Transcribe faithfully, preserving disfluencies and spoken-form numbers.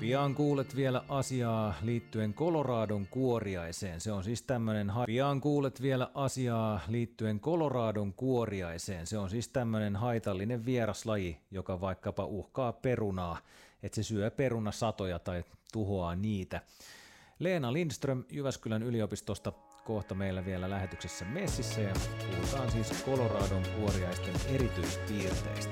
Pian kuulet vielä asiaa liittyen Coloradon kuoriaiseen. Se on siis tämmönen ha- Pian kuulet vielä asiaa liittyen Coloradon kuoriaiseen. Se on siis tämmönen haitallinen vieraslaji, joka vaikkapa uhkaa perunaa, että se syö perunasatoja tai tuhoaa niitä. Leena Lindström Jyväskylän yliopistosta kohta meillä vielä lähetyksessä messissä ja puhutaan siis Coloradon kuoriaisten erityispiirteistä.